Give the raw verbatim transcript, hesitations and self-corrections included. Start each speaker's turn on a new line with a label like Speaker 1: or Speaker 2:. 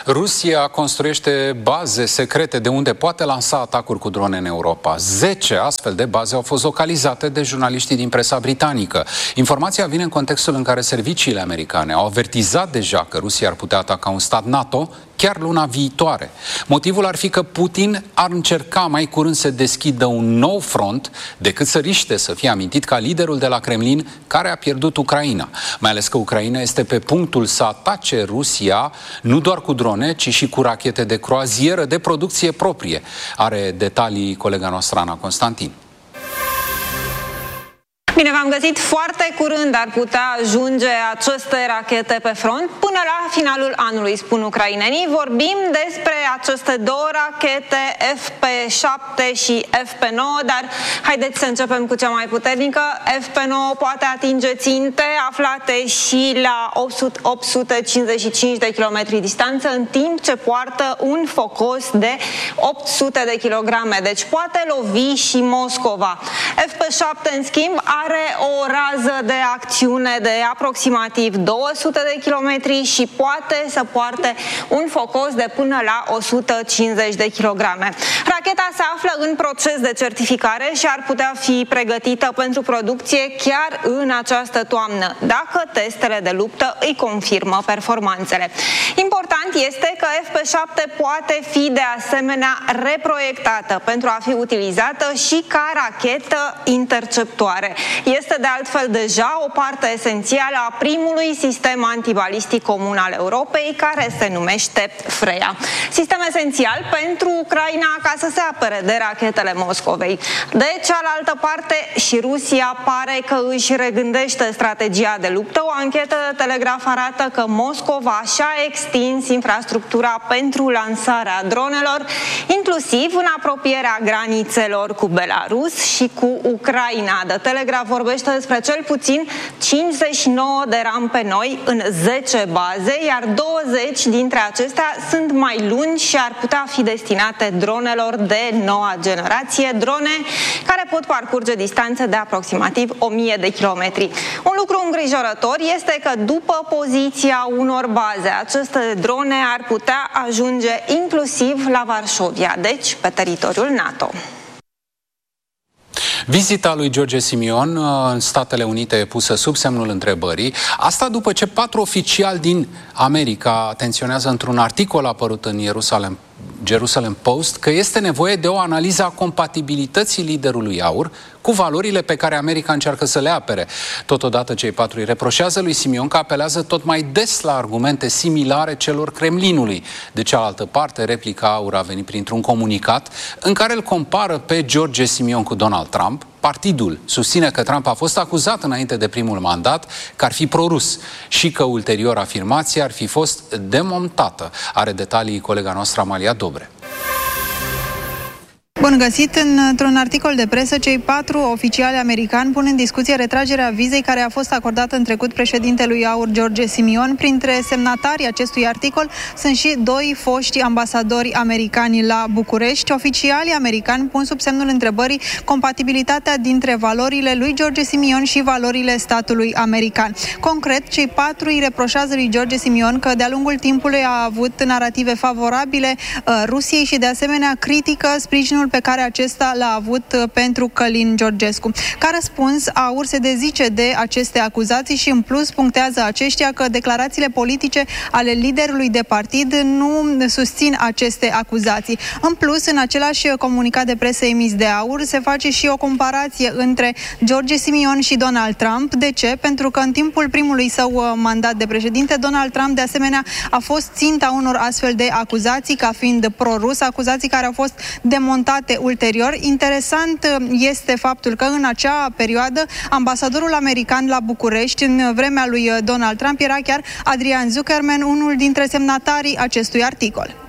Speaker 1: Rusia construiește baze secrete de unde poate lansa atacuri cu drone în Europa. Zece astfel de baze au fost localizate de jurnaliștii din presa britanică. Informația vine în contextul în care serviciile americane au avertizat deja că Rusia ar putea ataca un stat NATO chiar luna viitoare. Motivul ar fi că Putin ar încerca mai curând să deschidă un nou front decât să riște să fie amintit ca liderul de la Kremlin care a pierdut Ucraina. Mai ales că Ucraina este pe punctul să atace Rusia nu doar cu drone, ci și cu rachete de croazieră de producție proprie. Are detalii colega noastră Ana Constantin.
Speaker 2: Bine, v-am găsit. Foarte curând ar putea ajunge aceste rachete pe front până la finalul anului, spun ucrainenii. Vorbim despre aceste două rachete F P șapte și F P nouă, dar haideți să începem cu cea mai puternică. F P nouă poate atinge ținte aflate și la opt sute cincizeci și cinci de kilometri distanță, în timp ce poartă un focos de opt sute de kilograme, deci poate lovi și Moscova. F P șapte, în schimb, are o rază de acțiune de aproximativ două sute de kilometri și poate să poarte un focos de până la o sută cincizeci de kilograme. Racheta se află în proces de certificare și ar putea fi pregătită pentru producție chiar în această toamnă, dacă testele de luptă îi confirmă performanțele. Important este că F P șapte poate fi de asemenea reproiectată pentru a fi utilizată și ca rachetă interceptoare. Este de altfel deja o parte esențială a primului sistem antibalistic comun al Europei, care se numește Freya. Sistem esențial pentru Ucraina ca să se apere de rachetele Moscovei. De cealaltă parte, și Rusia pare că își regândește strategia de luptă. O anchetă de Telegraf arată că Moscova și-a extins infrastructura pentru lansarea dronelor, inclusiv în apropierea granițelor cu Belarus și cu Ucraina. De Telegraf vorbește despre cel puțin cincizeci și nouă de rampe noi în zece baze, iar douăzeci dintre acestea sunt mai lungi și ar putea fi destinate dronelor de noua generație, drone care pot parcurge distanțe de aproximativ o mie de kilometri. Un lucru îngrijorător este că după poziția unor baze, aceste drone ar putea ajunge inclusiv la Varșovia, deci pe teritoriul NATO.
Speaker 1: Vizita lui George Simion în Statele Unite e pusă sub semnul întrebării. Asta după ce patru oficiali din America atenționează într-un articol apărut în Ierusalem, Jerusalem Post că este nevoie de o analiză a compatibilității liderului AUR cu valorile pe care America încearcă să le apere. Totodată, cei patru îi reproșează lui Simion că apelează tot mai des la argumente similare celor Kremlinului. De cealaltă parte, replica AUR a venit printr-un comunicat în care îl compară pe George Simion cu Donald Trump. Partidul susține că Trump a fost acuzat înainte de primul mandat că ar fi prorus și că ulterior afirmația ar fi fost demontată. Are detalii colega noastră Amalia Dobre.
Speaker 3: Bun găsit! Într-un articol de presă, cei patru oficiali americani pun în discuție retragerea vizei care a fost acordată în trecut președintelui AUR George Simion. Printre semnatarii acestui articol sunt și doi foști ambasadori americani la București. Oficialii americani pun sub semnul întrebării compatibilitatea dintre valorile lui George Simion și valorile statului american. Concret, cei patru îi reproșează lui George Simion că de-a lungul timpului a avut narative favorabile uh, Rusiei și de asemenea critică sprijinul pe care acesta l-a avut pentru Călin Georgescu. Ca răspuns, AUR se dezice de aceste acuzații și în plus punctează aceștia că declarațiile politice ale liderului de partid nu susțin aceste acuzații. În plus, în același comunicat de presă emis de AUR se face și o comparație între George Simion și Donald Trump. De ce? Pentru că în timpul primului său mandat de președinte, Donald Trump de asemenea a fost ținta unor astfel de acuzații ca fiind prorus, acuzații care au fost demontate ulterior. Interesant este faptul că în acea perioadă ambasadorul american la București în vremea lui Donald Trump era chiar Adrian Zuckerman, unul dintre semnatarii acestui articol.